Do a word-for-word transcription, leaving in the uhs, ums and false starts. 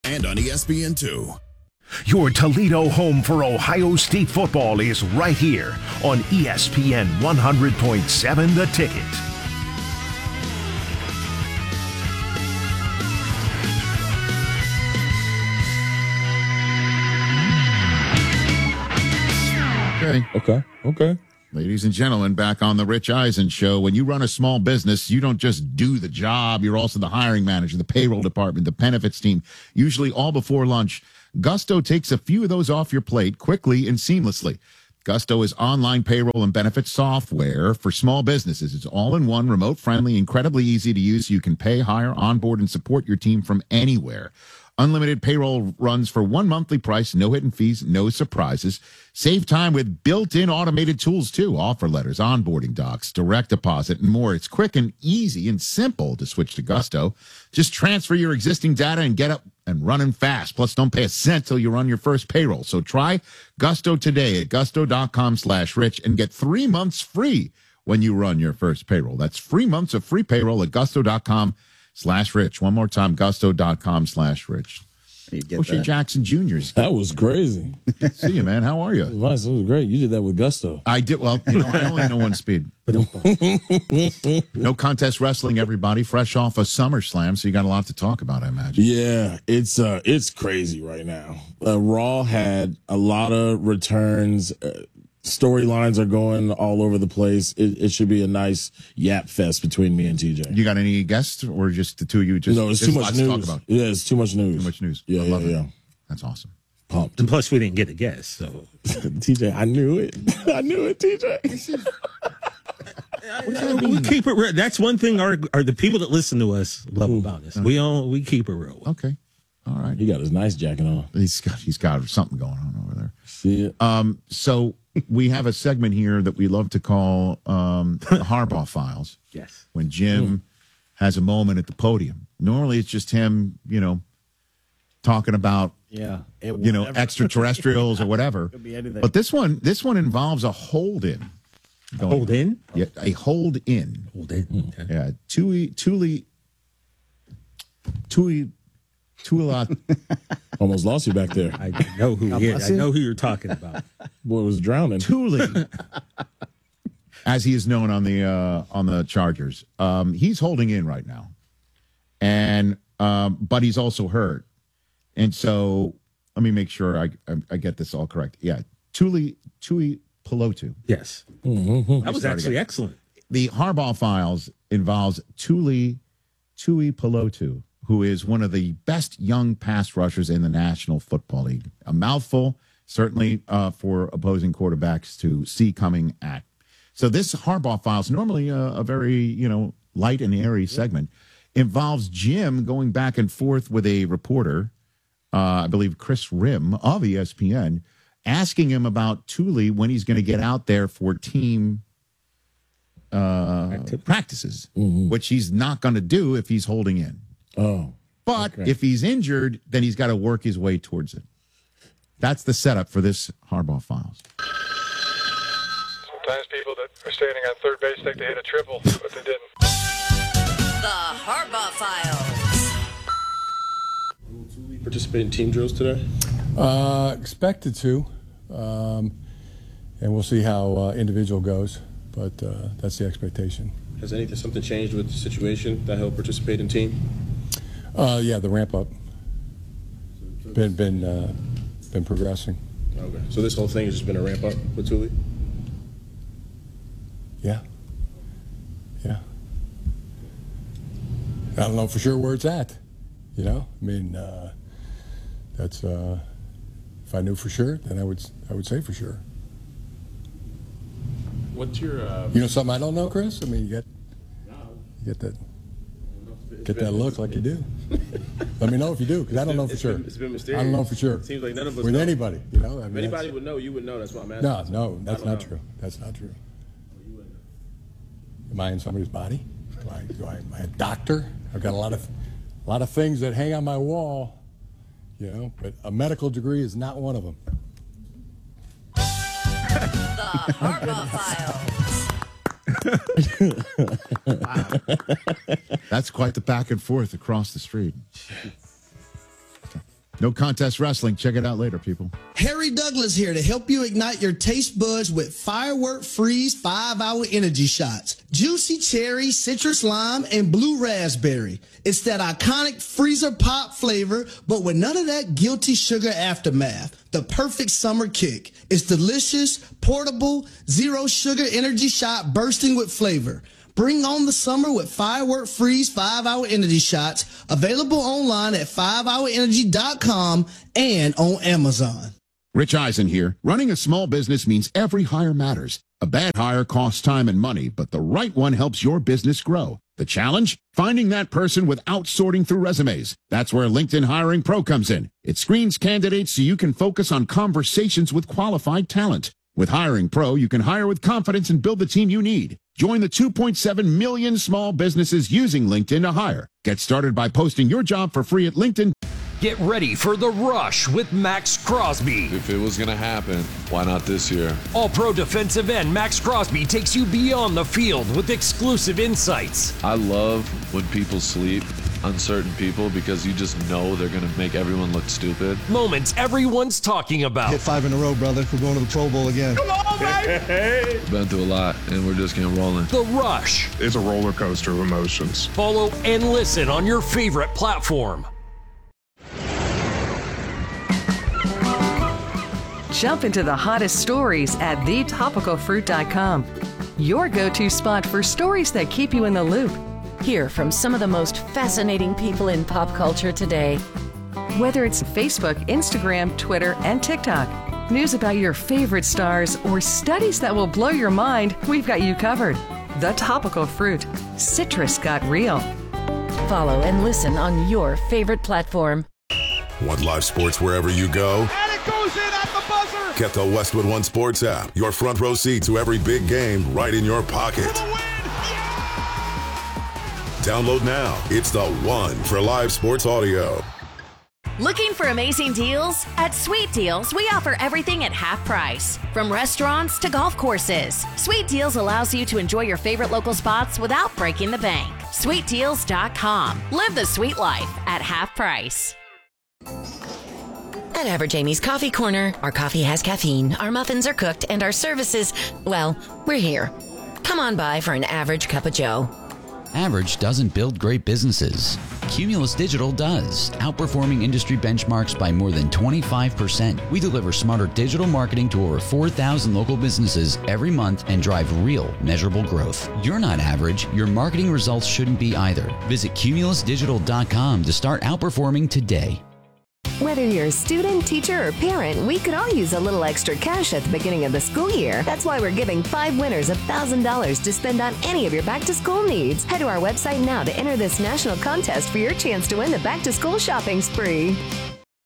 and on E S P N two. Your Toledo home for Ohio State football is right here on E S P N one hundred point seven The Ticket. Okay. Okay. Okay. Ladies and gentlemen, back on the Rich Eisen Show. When you run a small business, you don't just do the job. You're also the hiring manager, the payroll department, the benefits team, usually all before lunch. Gusto takes a few of those off your plate quickly and seamlessly. Gusto is online payroll and benefits software for small businesses. It's all-in-one, remote-friendly, incredibly easy to use. So you can pay, hire, onboard, and support your team from anywhere. Unlimited payroll runs for one monthly price, no hidden fees, no surprises. Save time with built-in automated tools, too. Offer letters, onboarding docs, direct deposit, and more. It's quick and easy and simple to switch to Gusto. Just transfer your existing data and get up and running fast. Plus, don't pay a cent till you run your first payroll. So try Gusto today at gusto.com slash rich and get three months free when you run your first payroll. That's three months of free payroll at gusto.com slash rich. One more time, gusto.com slash rich. O'Shea Jackson Junior's. That was crazy. See you, man. How are you? Nice. It was great. You did that with gusto. I did. Well, you know, I only know one speed. No contest wrestling, everybody. Fresh off a SummerSlam, so you got a lot to talk about, I imagine. Yeah, it's uh, it's crazy right now. Uh, Raw had a lot of returns. Uh, Storylines are going all over the place. It, it should be a nice yap fest between me and T J. You got any guests, or just the two of you? Just no, it's too much news. To talk about? Yeah, it's too much news. Too much news. Yeah, I yeah, love yeah. It. That's awesome. Pumped. And plus, we didn't get a guest, so T J, I knew it. I knew it, T J. we keep it real. That's one thing our, our the people that listen to us love about us. We all we keep it real. Okay, all right. He got his nice jacket on. He's got he's got something going on over there. See it. Um. So we have a segment here that we love to call um, the Harbaugh Files. Yes. When Jim mm. has a moment at the podium. Normally it's just him, you know, talking about, yeah, it, you know, extraterrestrials or whatever. Could be anything. But this one, this one involves a hold-in. Hold in? Yeah, a hold-in. Hold in. Okay. Yeah, Tuli, Tuli, Tuli, Tula. Almost lost you back there. I know who he is. I know who you're talking about. Boy was drowning. Tuli, as he is known on the uh, on the Chargers. Um, he's holding in right now, and um, but he's also hurt, and so let me make sure I I, I get this all correct. Yeah, Tuli Tui Pelotu. Yes, mm-hmm. that was actually excellent. The Harbaugh Files involves Tuli Tui Pelotu, who is one of the best young pass rushers in the National Football League. A mouthful, certainly uh, for opposing quarterbacks to see coming at. So this Harbaugh Files, normally a, a very, you know, light and airy segment, involves Jim going back and forth with a reporter, uh, I believe Chris Rim of E S P N, asking him about Tuli when he's going to get out there for team uh, practices, mm-hmm. which he's not going to do if he's holding in. Oh. But okay. if he's injured, then he's got to work his way towards it. That's the setup for this Harbaugh Files. Sometimes people that are standing on third base think they hit a triple, but they didn't. The Harbaugh Files. Will we participate in team drills today? Uh, expected to. Um, and we'll see how uh, individual goes, but uh, that's the expectation. Has anything something changed with the situation that he'll participate in team? Uh, yeah, the ramp up. Been been uh, been progressing. Okay, so this whole thing has just been a ramp up with Tuli? Yeah. Yeah. I don't know for sure where it's at. You know, I mean, uh, that's uh, if I knew for sure, then I would I would say for sure. What's your? Uh, you know something I don't know, Chris? I mean, you get you get that get that look like you do. Let me know if you do, because I don't know for it's sure. Been, it's been mysterious. I don't know for sure. It seems like none of us with know. anybody. You know, I mean, if anybody would know, you would know. That's what I'm asking. No, no, that's not know. true. That's not true. Am I in somebody's body? Do I, do I, am I a doctor? I've got a lot of, a lot of things that hang on my wall, you know, but a medical degree is not one of them. The Harbaugh Files. Wow. That's quite the back and forth across the street. No Contest Wrestling. Check it out later, people. Harry Douglas here to help you ignite your taste buds with Firework Freeze five hour energy shots. Juicy cherry, citrus lime, and blue raspberry. It's that iconic freezer pop flavor, but with none of that guilty sugar aftermath. The perfect summer kick. It's delicious, portable, zero sugar energy shot bursting with flavor. Bring on the summer with Firework Freeze five hour energy shots, available online at five hour energy dot com and on Amazon. Rich Eisen here. Running a small business means every hire matters. A bad hire costs time and money, but the right one helps your business grow. The challenge? Finding that person without sorting through resumes. That's where LinkedIn Hiring Pro comes in. It screens candidates so you can focus on conversations with qualified talent. With Hiring Pro, you can hire with confidence and build the team you need. Join the two point seven million small businesses using LinkedIn to hire. Get started by posting your job for free at LinkedIn. Get ready for The Rush with Max Crosby. If it was going to happen, why not this year? All-pro defensive end Max Crosby takes you beyond the field with exclusive insights. I love when people sleep on certain people because you just know they're going to make everyone look stupid. Moments everyone's talking about. Hit five in a row, brother. We're going to the Pro Bowl again. Come on, baby! Been through a lot, and we're just getting rolling. The Rush. It's a roller coaster of emotions. Follow and listen on your favorite platform. Jump into the hottest stories at the topical fruit dot com. Your go-to spot for stories that keep you in the loop. Hear from some of the most fascinating people in pop culture today. Whether it's Facebook, Instagram, Twitter, and TikTok, news about your favorite stars, or studies that will blow your mind, we've got you covered. The Topical Fruit. Citrus got real. Follow and listen on your favorite platform. Want live sports wherever you go? And it goes in at the buzzer! Get the Westwood One Sports app. Your front row seat to every big game right in your pocket. Download now. It's the one for live sports audio. Looking for amazing deals? At Sweet Deals, we offer everything at half price. From restaurants to golf courses, Sweet Deals allows you to enjoy your favorite local spots without breaking the bank. sweet deals dot com. Live the sweet life at half price. At Average Amy's Coffee Corner, our coffee has caffeine, our muffins are cooked, and our services, well, we're here. Come on by for an average cup of joe. Average doesn't build great businesses. Cumulus Digital does, outperforming industry benchmarks by more than twenty-five percent. We deliver smarter digital marketing to over four thousand local businesses every month and drive real, measurable growth. You're not average. Your marketing results shouldn't be either. Visit cumulus digital dot com to start outperforming today. Whether you're a student, teacher, or parent, we could all use a little extra cash at the beginning of the school year. That's why we're giving five winners one thousand dollars to spend on any of your back-to-school needs. Head to our website now to enter this national contest for your chance to win the back-to-school shopping spree.